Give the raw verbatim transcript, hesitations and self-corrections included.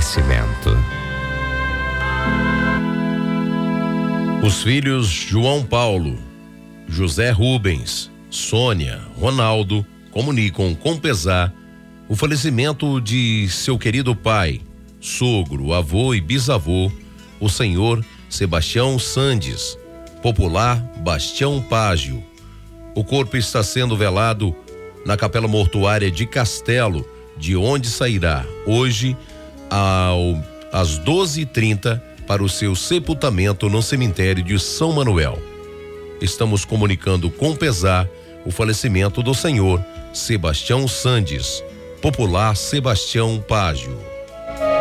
Nascimento. Os filhos João Paulo, José Rubens, Sônia, Ronaldo comunicam com pesar o falecimento de seu querido pai, sogro, avô e bisavô, o senhor Sebastião Sandes, popular Bastião Págio. O corpo está sendo velado na Capela Mortuária de Castelo, de onde sairá hoje ao, às doze e trinta para o seu sepultamento no cemitério de São Manuel. Estamos comunicando com pesar o falecimento do senhor Sebastião Sandes, popular Sebastião Págio.